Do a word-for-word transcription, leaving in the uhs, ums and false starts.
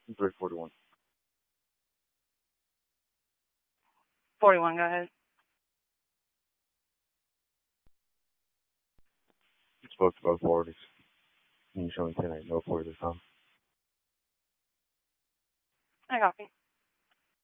three forty-one. forty-one, go ahead. You spoke to both parties. Can you show me ten eight oh four this time? I copy.